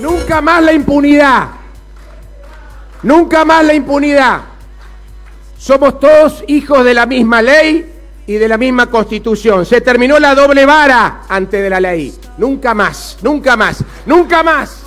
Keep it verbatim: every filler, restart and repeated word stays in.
Nunca más la impunidad. Nunca más la impunidad. Somos todos hijos de la misma ley y de la misma Constitución. Se terminó la doble vara ante de la ley. Nunca más, nunca más, nunca más.